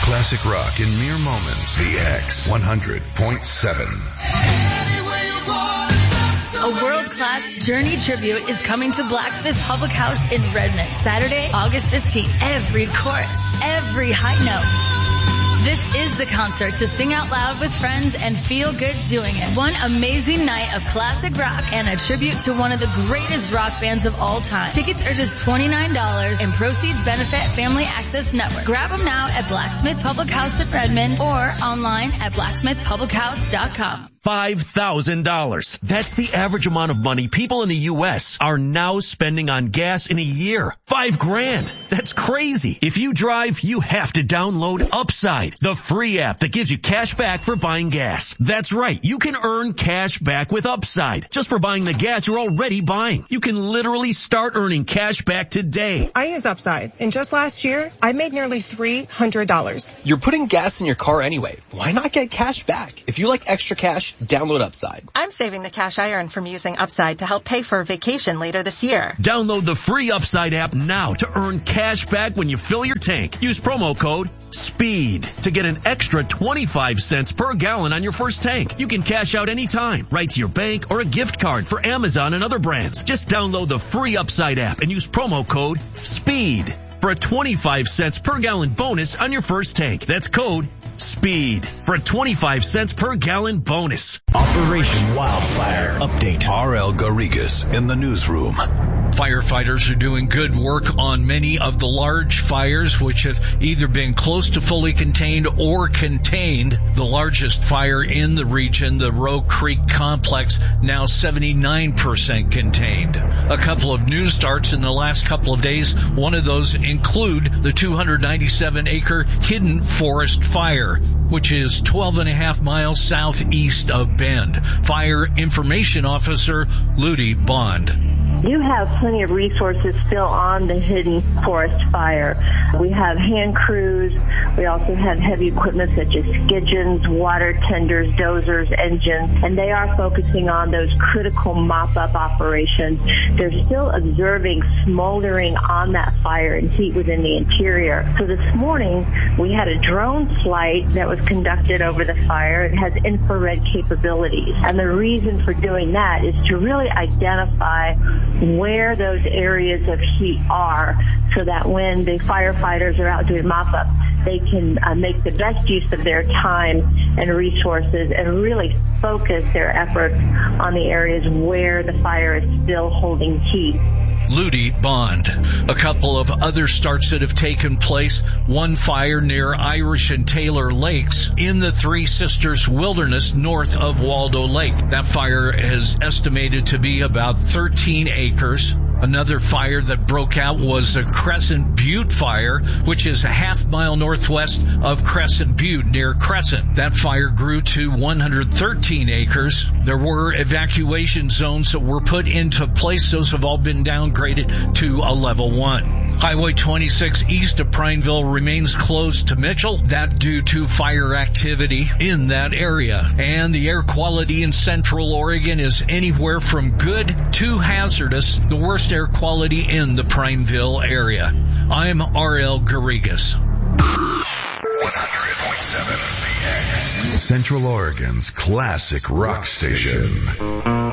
Classic rock in mere moments. The X 100.7. A world-class Journey tribute is coming to Blacksmith Public House in Redmond, Saturday, August 15th. Every chorus, every high note. This is the concert to sing out loud with friends and feel good doing it. One amazing night of classic rock and a tribute to one of the greatest rock bands of all time. Tickets are just $29 and proceeds benefit Family Access Network. Grab them now at Blacksmith Public House in Redmond or online at blacksmithpublichouse.com. $5,000. That's the average amount of money people in the U.S. are now spending on gas in a year. $5,000. That's crazy. If you drive, you have to download Upside, the free app that gives you cash back for buying gas. That's right. You can earn cash back with Upside just for buying the gas you're already buying. You can literally start earning cash back today. I use Upside, and just last year, I made nearly $300. You're putting gas in your car anyway. Why not get cash back? If you like extra cash, download Upside. I'm saving the cash I earn from using Upside to help pay for a vacation later this year. Download the free Upside app now to earn cash back when you fill your tank. Use promo code SPEED to get an extra 25 cents per gallon on your first tank. You can cash out anytime, right to your bank or a gift card for Amazon and other brands. Just download the free Upside app and use promo code SPEED for a 25 cents per gallon bonus on your first tank. That's code SPEED for a 25 cents per gallon bonus. Operation Wildfire Update. R.L. Garrigues in the newsroom. Firefighters are doing good work on many of the large fires which have either been close to fully contained or contained. The largest fire in the region, the Roe Creek Complex, now 79% contained. A couple of news starts in the last couple of days. One of those include the 297-acre Hidden Forest Fire, which is 12.5 miles southeast of Bend. Fire Information Officer Ludi Bond. You have plenty of resources still on the Hidden Forest Fire. We have hand crews. We also have heavy equipment such as skidgins, water tenders, dozers, engines, and they are focusing on those critical mop-up operations. They're still observing smoldering on that fire and heat within the interior. So this morning, we had a drone flight that was conducted over the fire. It has infrared capabilities, and the reason for doing that is to really identify where those areas of heat are so that when the firefighters are out doing mop-up, they can make the best use of their time and resources and really focus their efforts on the areas where the fire is still holding heat. Ludi Bond. A couple of other starts that have taken place. One fire near Irish and Taylor Lakes in the Three Sisters Wilderness north of Waldo Lake. That fire is estimated to be about 13 acres. Another fire that broke out was a Crescent Butte fire, which is a half-mile northwest of Crescent Butte near Crescent. That fire grew to 113 acres. There were evacuation zones that were put into place. Those have all been downgraded to a level 1. Highway 26 east of Prineville remains closed to Mitchell. That due to fire activity in that area. And the air quality in Central Oregon is anywhere from good to hazardous. The worst air quality in the Prineville area. I'm R.L. Garrigues. 100.7 The X. Central Oregon's classic rock station.